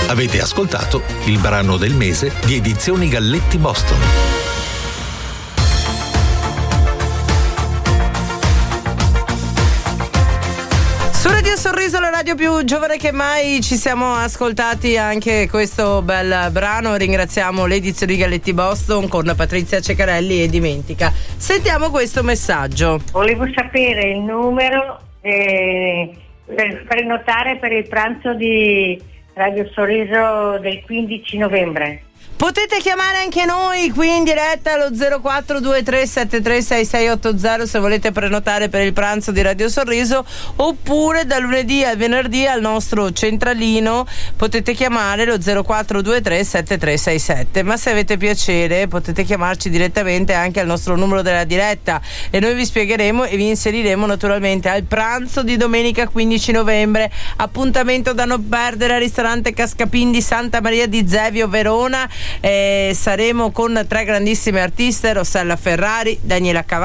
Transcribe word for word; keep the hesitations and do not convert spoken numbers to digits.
Avete ascoltato il brano del mese di Edizioni Galletti Boston. Su Radio Sorriso, la radio più giovane che mai, ci siamo ascoltati anche questo bel brano. Ringraziamo le Edizioni Galletti Boston con Patrizia Ceccarelli e Dimentica. Sentiamo questo messaggio. Volevo sapere il numero eh, per prenotare per il pranzo di Radio Sorriso del quindici novembre. Potete chiamare anche noi qui in diretta allo zero quattro due tre sette tre sei sei otto zero se volete prenotare per il pranzo di Radio Sorriso, oppure da lunedì al venerdì al nostro centralino potete chiamare lo zero quattro due tre sette tre sei sette. Ma se avete piacere potete chiamarci direttamente anche al nostro numero della diretta e noi vi spiegheremo e vi inseriremo naturalmente al pranzo di domenica quindici novembre. Appuntamento da non perdere al ristorante Cascapin di Santa Maria di Zevio, Verona. Eh, saremo con tre grandissime artiste: Rossella Ferrari, Daniela Cavalli,